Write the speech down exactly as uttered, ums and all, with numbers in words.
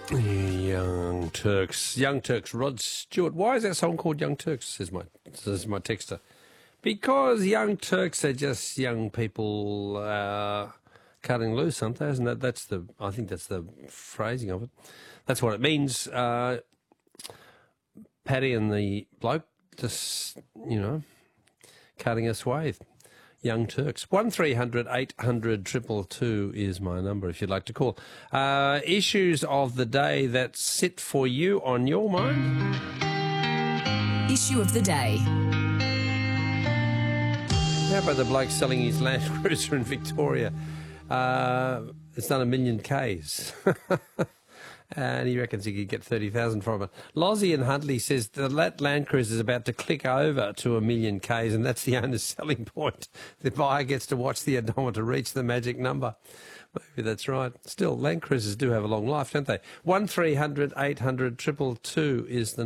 Young Turks. Young Turks. Rod Stewart. Why is that song called Young Turks, says my, says my texter. Because Young Turks are just young people uh, cutting loose, aren't they? Isn't that, that's the, I think that's the phrasing of it. That's what it means. Uh, Paddy and the bloke just, you know, cutting a swathe. Young Turks. one three hundred eight hundred two two two is my number if you'd like to call. Uh, issues of the day that sit for you on your mind? Issue of the day. How about the bloke selling his Land Cruiser in Victoria? Uh, it's done a million Ks. And he reckons he could get thirty thousand from it. Lozzie and Huntley says the Land Cruiser is about to click over to a million Ks, and that's the owner's selling point. The buyer gets to watch the odometer reach the magic number. Maybe that's right. Still, Land Cruisers do have a long life, don't they? one three hundred eight hundred two two two is the